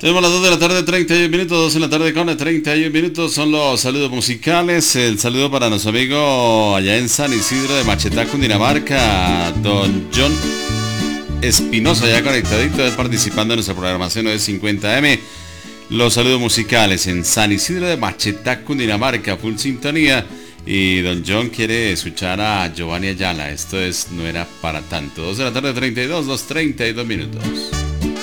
Tenemos las 2 de la tarde, 31 minutos, 2 de la tarde con 31 minutos, son los saludos musicales. El saludo para nuestro amigo allá en San Isidro de Machetá, Cundinamarca, don John Espinosa, ya conectadito, participando en nuestra programación 950M. Los saludos musicales en San Isidro de Machetá, Cundinamarca, full sintonía. Y don John quiere escuchar a Giovanni Ayala. Esto es No Era Para Tanto. 2 de la tarde, 32 minutos.